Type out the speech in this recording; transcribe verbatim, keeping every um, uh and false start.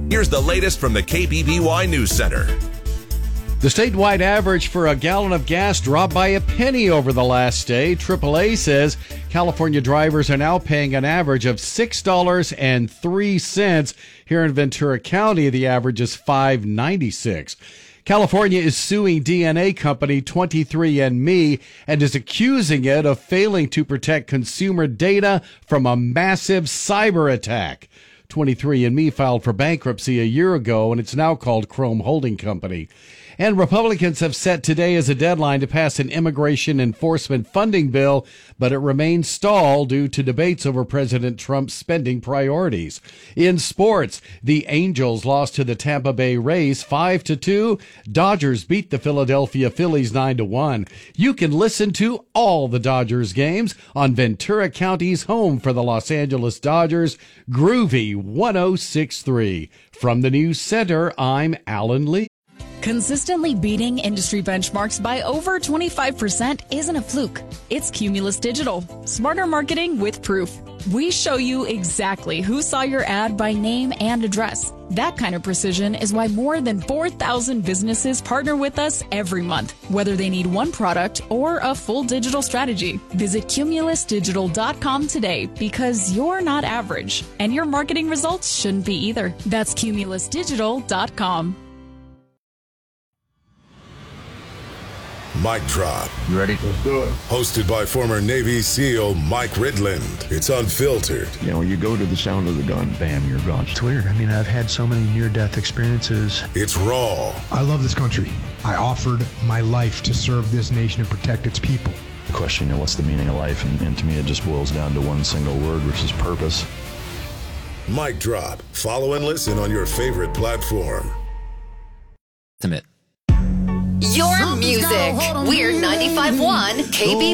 Here's the latest from the K B B Y News Center. The statewide average for a gallon of gas dropped by a penny over the last day. triple A says California drivers are now paying an average of six dollars and three cents. Here in Ventura County, the average is five dollars and ninety-six cents. California is suing D N A company twenty-three and me and is accusing it of failing to protect consumer data from a massive cyber attack. twenty-three and me filed for bankruptcy a year ago, and it's now called Chrome Holding Company. And Republicans have set today as a deadline to pass an immigration enforcement funding bill, but it remains stalled due to debates over President Trump's spending priorities. In sports, the Angels lost to the Tampa Bay Rays five to two. Dodgers beat the Philadelphia Phillies nine to one. You can listen to all the Dodgers games on Ventura County's home for the Los Angeles Dodgers, Groovy one oh six point three. From the News Center, I'm Alan Lee. Consistently beating industry benchmarks by over twenty-five percent isn't a fluke. It's Cumulus Digital. Smarter marketing with proof. We show you exactly who saw your ad by name and address. That kind of precision is why more than four thousand businesses partner with us every month, whether they need one product or a full digital strategy. Visit cumulus digital dot com today because you're not average, and your marketing results shouldn't be either. That's cumulus digital dot com. Mic Drop. You ready? Let's do it. Hosted by former Navy SEAL Mike Ridland. It's unfiltered. You know, you go to the sound of the gun, bam, you're gone. It's weird. I mean, I've had so many near-death experiences. It's raw. I love this country. I offered my life to serve this nation and protect its people. The question, you know, what's the meaning of life? And, and to me, it just boils down to one single word, which is purpose. Mic Drop. Follow and listen on your favorite platform. Your music. We're ninety-five point one K B B.